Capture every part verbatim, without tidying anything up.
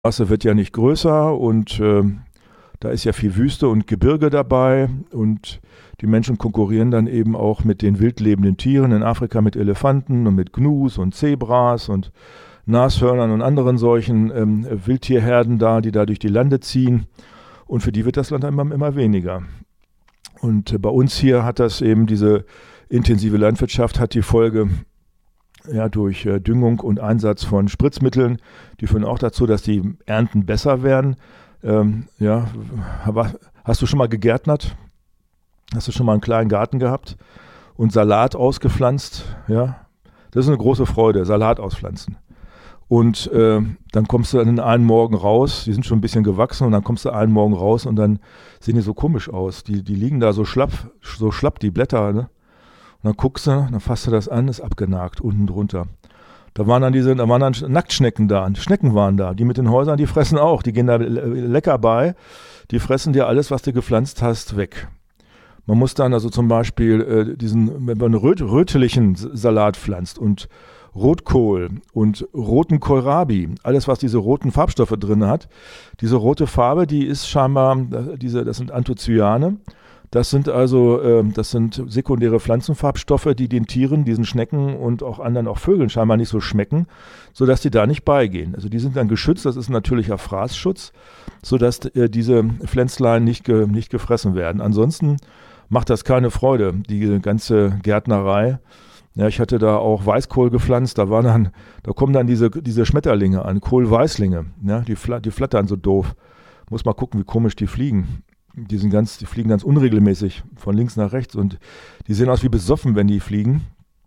Straße wird ja nicht größer und äh, da ist ja viel Wüste und Gebirge dabei und die Menschen konkurrieren dann eben auch mit den wildlebenden Tieren in Afrika, mit Elefanten und mit Gnus und Zebras und Nashörnern und anderen solchen ähm, Wildtierherden da, die da durch die Lande ziehen, und für die wird das Land immer, immer weniger. Und äh, bei uns hier hat das eben, diese intensive Landwirtschaft hat die Folge, ja, durch äh, Düngung und Einsatz von Spritzmitteln, die führen auch dazu, dass die Ernten besser werden. Ähm, ja, hast du schon mal gegärtnert? Hast du schon mal einen kleinen Garten gehabt und Salat ausgepflanzt? Ja, das ist eine große Freude, Salat auspflanzen. Und äh, dann kommst du dann einen Morgen raus, die sind schon ein bisschen gewachsen, und dann kommst du einen Morgen raus und dann sehen die so komisch aus. Die, die liegen da so schlapp, so schlapp, die Blätter, ne? Und dann guckst du, dann fasst du das an, ist abgenagt, unten drunter. Da waren dann diese, da waren dann Nacktschnecken da, Schnecken waren da, die mit den Häusern, die fressen auch, die gehen da lecker bei, die fressen dir alles, was du gepflanzt hast, weg. Man muss dann also zum Beispiel äh, diesen, wenn man einen röt, rötlichen Salat pflanzt und Rotkohl und roten Kohlrabi, alles, was diese roten Farbstoffe drin hat, diese rote Farbe, die ist scheinbar, diese, das sind Anthocyane. Das sind also, äh, das sind sekundäre Pflanzenfarbstoffe, die den Tieren, diesen Schnecken und auch anderen, auch Vögeln scheinbar nicht so schmecken, sodass die da nicht beigehen. Also die sind dann geschützt, das ist ein natürlicher Fraßschutz, sodass äh, diese Pflänzlein nicht, ge, nicht gefressen werden. Ansonsten macht das keine Freude, die ganze Gärtnerei. Ja, ich hatte da auch Weißkohl gepflanzt, da waren dann, da kommen dann diese, diese Schmetterlinge an, Kohlweißlinge, ja, die, fla- die flattern so doof. Muss mal gucken, wie komisch die fliegen. Die sind ganz, die fliegen ganz unregelmäßig von links nach rechts und die sehen aus wie besoffen, wenn die fliegen.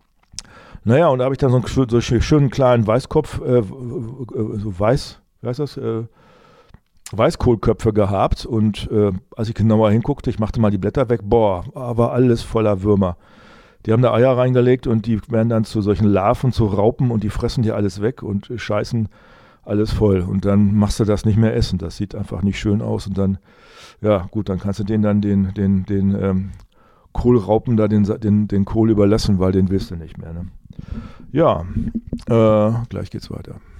Naja, und da habe ich dann so einen, so einen schönen kleinen Weißkopf, äh, so weiß, wie heißt das, äh, Weißkohlköpfe gehabt, und äh, als ich genauer hinguckte, ich machte mal die Blätter weg, boah, war alles voller Würmer. Die haben da Eier reingelegt und die werden dann zu solchen Larven, zu Raupen, und die fressen dir alles weg und scheißen alles voll. Und dann machst du das nicht mehr essen. Das sieht einfach nicht schön aus. Und dann, ja gut, dann kannst du denen dann den, den, den ähm, Kohlraupen da den, den, den Kohl überlassen, weil den willst du nicht mehr. Ne? Ja, äh, gleich geht's weiter.